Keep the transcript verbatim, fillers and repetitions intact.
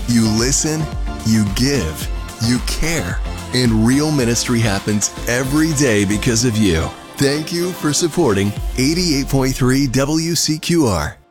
You listen, you give, you care. And real ministry happens every day because of you. Thank you for supporting eighty-eight point three W C Q R.